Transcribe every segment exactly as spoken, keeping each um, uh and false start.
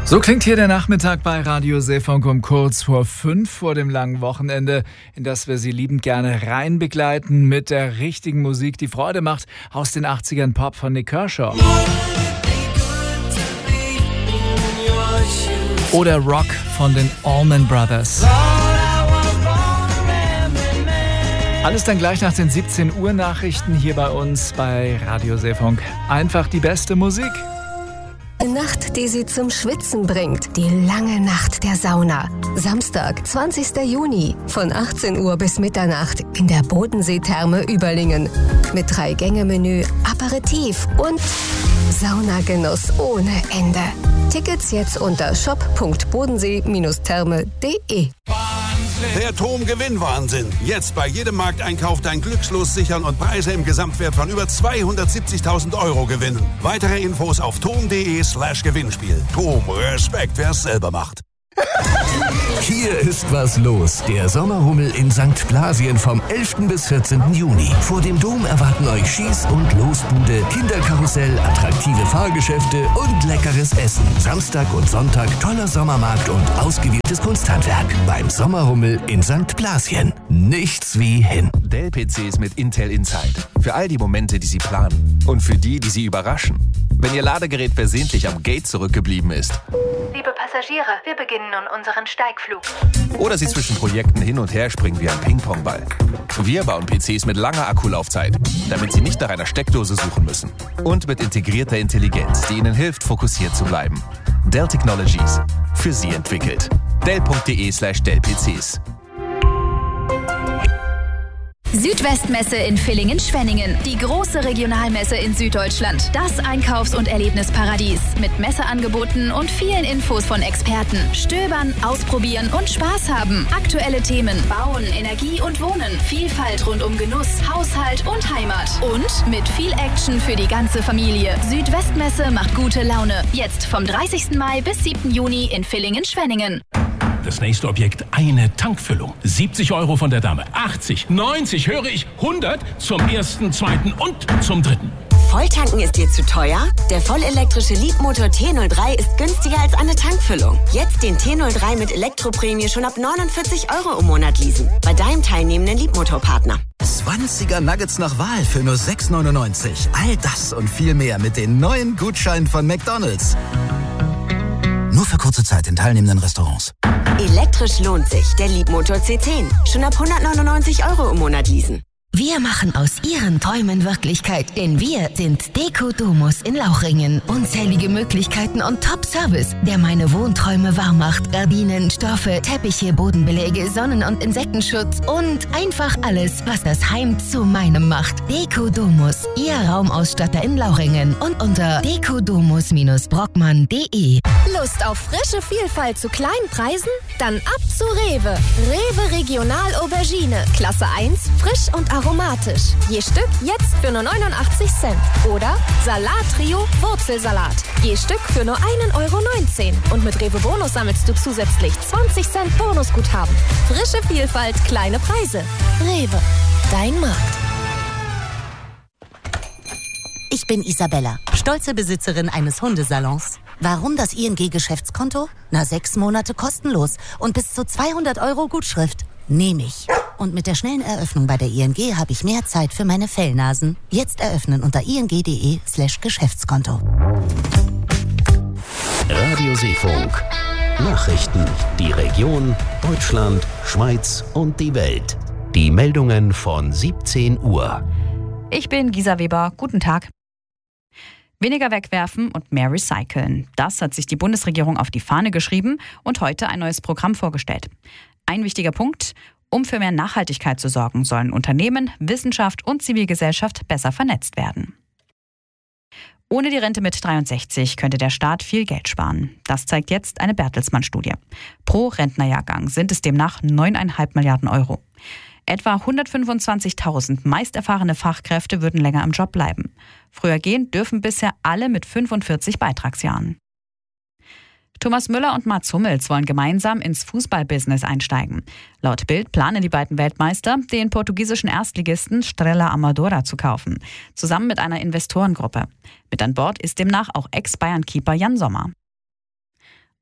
So klingt hier der Nachmittag bei Radio Seefunk um kurz vor fünf vor dem langen Wochenende, in das wir Sie liebend gerne rein begleiten mit der richtigen Musik, die Freude macht, aus den achtzigern Pop von Nik Kershaw. Oder Rock von den Allman Brothers. Alles dann gleich nach den siebzehn Uhr Nachrichten hier bei uns bei Radio Seefunk. Einfach die beste Musik. Eine Nacht, die Sie zum Schwitzen bringt. Die lange Nacht der Sauna. Samstag, zwanzigster Juni. Von achtzehn Uhr bis Mitternacht in der Bodensee-Therme Überlingen. Mit Drei-Gänge-Menü, Aperitif und Saunagenuss ohne Ende. Tickets jetzt unter shop punkt bodensee therme punkt de. Der T O M Gewinnwahnsinn. Jetzt bei jedem Markteinkauf dein Glückslos sichern und Preise im Gesamtwert von über zweihundertsiebzigtausend Euro gewinnen. Weitere Infos auf tom.de slash Gewinnspiel. T O M, Respekt, wer es selber macht. Hier ist was los. Der Sommerhummel in Sankt Blasien vom elften bis vierzehnten Juni. Vor dem Dom erwarten euch Schieß- und Losbude, Kinderkarussell, attraktive Fahrgeschäfte und leckeres Essen. Samstag und Sonntag toller Sommermarkt und ausgewähltes Kunsthandwerk. Beim Sommerhummel in Sankt Blasien. Nichts wie hin. Dell-P Cs mit Intel Inside. Für all die Momente, die Sie planen. Und für die, die Sie überraschen. Wenn Ihr Ladegerät versehentlich am Gate zurückgeblieben ist. Liebe Passagiere, wir beginnen nun unseren Steigflug. Oder Sie zwischen Projekten hin und her springen wie ein Ping-Pong-Ball. Wir bauen P Cs mit langer Akkulaufzeit, damit Sie nicht nach einer Steckdose suchen müssen. Und mit integrierter Intelligenz, die Ihnen hilft, fokussiert zu bleiben. Dell Technologies. Für Sie entwickelt. Dell.de slash Dell-PCs. Südwestmesse in Villingen-Schwenningen. Die große Regionalmesse in Süddeutschland. Das Einkaufs- und Erlebnisparadies. Mit Messeangeboten und vielen Infos von Experten. Stöbern, ausprobieren und Spaß haben. Aktuelle Themen. Bauen, Energie und Wohnen. Vielfalt rund um Genuss, Haushalt und Heimat. Und mit viel Action für die ganze Familie. Südwestmesse macht gute Laune. Jetzt vom dreißigsten Mai bis siebten Juni in Villingen-Schwenningen. Das nächste Objekt, eine Tankfüllung. siebzig Euro von der Dame. achtzig, neunzig, höre ich, hundert zum ersten, zweiten und zum dritten. Volltanken ist dir zu teuer? Der vollelektrische Leapmotor T null drei ist günstiger als eine Tankfüllung. Jetzt den T null drei mit Elektroprämie schon ab neunundvierzig Euro im Monat leasen. Bei deinem teilnehmenden Leapmotor-Partner. zwanziger Nuggets nach Wahl für nur sechs neunundneunzig. All das und viel mehr mit den neuen Gutscheinen von McDonald's. Nur für kurze Zeit in teilnehmenden Restaurants. Elektrisch lohnt sich. Der Leapmotor C zehn. Schon ab hundertneunundneunzig Euro im Monat leasen. Wir machen aus Ihren Träumen Wirklichkeit, denn wir sind Deko Domus in Lauchringen. Unzählige Möglichkeiten und Top-Service, der meine Wohnträume wahr macht. Gardinen, Stoffe, Teppiche, Bodenbeläge, Sonnen- und Insektenschutz und einfach alles, was das Heim zu meinem macht. Deko Domus, Ihr Raumausstatter in Lauchringen und unter dekodomus Bindestrich brockmann punkt de. Lust auf frische Vielfalt zu kleinen Preisen? Dann ab zu Rewe. Rewe Regional Aubergine. Klasse eins, frisch und aromatisch. Je Stück jetzt für nur neunundachtzig Cent. Oder Salat Trio Wurzelsalat. Je Stück für nur ein Euro neunzehn. Und mit Rewe Bonus sammelst du zusätzlich zwanzig Cent Bonusguthaben. Frische Vielfalt, kleine Preise. Rewe. Dein Markt. Ich bin Isabella, stolze Besitzerin eines Hundesalons. Warum das I N G-Geschäftskonto? Na, sechs Monate kostenlos und bis zu zweihundert Euro Gutschrift. Nehme ich. Und mit der schnellen Eröffnung bei der I N G habe ich mehr Zeit für meine Fellnasen. Jetzt eröffnen unter ing.de slash Geschäftskonto. Radio Seefunk. Nachrichten. Die Region, Deutschland, Schweiz und die Welt. Die Meldungen von siebzehn Uhr. Ich bin Gisa Weber. Guten Tag. Weniger wegwerfen und mehr recyceln. Das hat sich die Bundesregierung auf die Fahne geschrieben und heute ein neues Programm vorgestellt. Ein wichtiger Punkt: Um für mehr Nachhaltigkeit zu sorgen, sollen Unternehmen, Wissenschaft und Zivilgesellschaft besser vernetzt werden. Ohne die Rente mit dreiundsechzig könnte der Staat viel Geld sparen. Das zeigt jetzt eine Bertelsmann-Studie. Pro Rentnerjahrgang sind es demnach neuneinhalb Milliarden Euro. Etwa hundertfünfundzwanzigtausend meist erfahrene Fachkräfte würden länger im Job bleiben. Früher gehen dürfen bisher alle mit fünfundvierzig Beitragsjahren. Thomas Müller und Mats Hummels wollen gemeinsam ins Fußballbusiness einsteigen. Laut Bild planen die beiden Weltmeister, den portugiesischen Erstligisten Estrela Amadora zu kaufen, zusammen mit einer Investorengruppe. Mit an Bord ist demnach auch Ex-Bayern-Keeper Jan Sommer.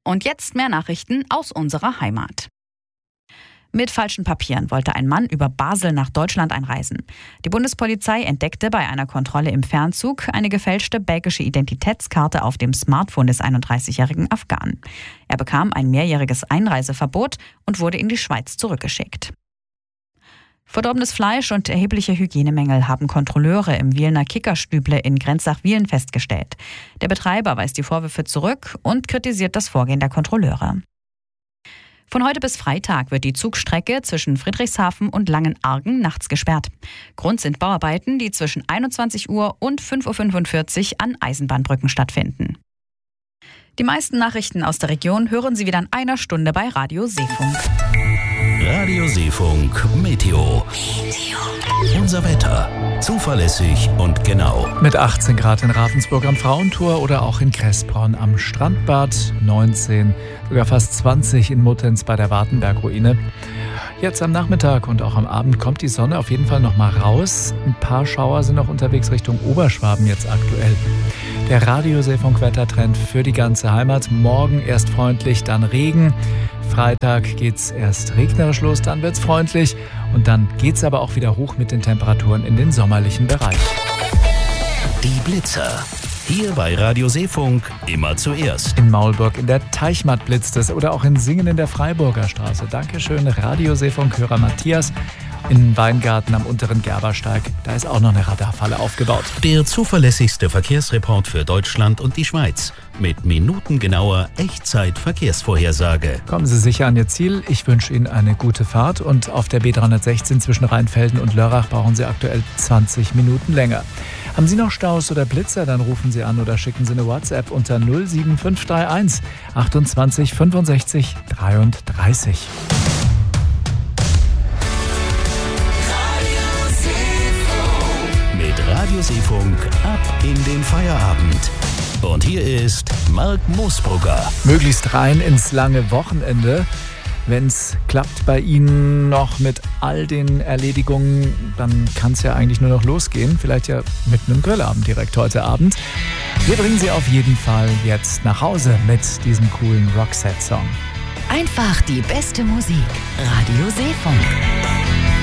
Und jetzt mehr Nachrichten aus unserer Heimat. Mit falschen Papieren wollte ein Mann über Basel nach Deutschland einreisen. Die Bundespolizei entdeckte bei einer Kontrolle im Fernzug eine gefälschte belgische Identitätskarte auf dem Smartphone des einunddreißigjährigen Afghanen. Er bekam ein mehrjähriges Einreiseverbot und wurde in die Schweiz zurückgeschickt. Verdorbenes Fleisch und erhebliche Hygienemängel haben Kontrolleure im Wielner Kickerstüble in Grenzach-Wielen festgestellt. Der Betreiber weist die Vorwürfe zurück und kritisiert das Vorgehen der Kontrolleure. Von heute bis Freitag wird die Zugstrecke zwischen Friedrichshafen und Langenargen nachts gesperrt. Grund sind Bauarbeiten, die zwischen einundzwanzig Uhr und fünf Uhr fünfundvierzig an Eisenbahnbrücken stattfinden. Die meisten Nachrichten aus der Region hören Sie wieder in einer Stunde bei Radio Seefunk. Radio Seefunk Meteo. Unser Wetter. Zuverlässig und genau. Mit achtzehn Grad in Ravensburg am Frauentor oder auch in Kressbronn am Strandbad, neunzehn, sogar fast zwanzig in Muttenz bei der Wartenberg-Ruine. Jetzt am Nachmittag und auch am Abend kommt die Sonne auf jeden Fall noch mal raus. Ein paar Schauer sind noch unterwegs Richtung Oberschwaben jetzt aktuell. Der Radio Seefunk Wettertrend für die ganze Heimat. Morgen erst freundlich, dann Regen. Freitag geht's erst regnerisch los, dann wird's freundlich. Und dann geht's aber auch wieder hoch mit den Temperaturen in den sommerlichen Bereich. Die Blitzer. Hier bei Radio Seefunk immer zuerst. In Maulburg in der Teichmatt blitzt es oder auch in Singen in der Freiburger Straße. Dankeschön, Radio Seefunk-Hörer Matthias. In Weingarten am unteren Gerbersteig, da ist auch noch eine Radarfalle aufgebaut. Der zuverlässigste Verkehrsreport für Deutschland und die Schweiz. Mit minutengenauer Echtzeit-Verkehrsvorhersage. Kommen Sie sicher an Ihr Ziel. Ich wünsche Ihnen eine gute Fahrt. Und auf der B dreihundertsechzehn zwischen Rheinfelden und Lörrach brauchen Sie aktuell zwanzig Minuten länger. Haben Sie noch Staus oder Blitzer, dann rufen Sie an oder schicken Sie eine WhatsApp unter null sieben fünf drei eins achtundzwanzig fünfundsechzig dreiunddreißig. Radio Seefunk ab in den Feierabend. Und hier ist Marc Moosbrugger. Möglichst rein ins lange Wochenende. Wenn es klappt bei Ihnen noch mit all den Erledigungen, dann kann es ja eigentlich nur noch losgehen. Vielleicht ja mit einem Grillabend direkt heute Abend. Wir bringen Sie auf jeden Fall jetzt nach Hause mit diesem coolen Roxette-Song. Einfach die beste Musik. Radio Seefunk.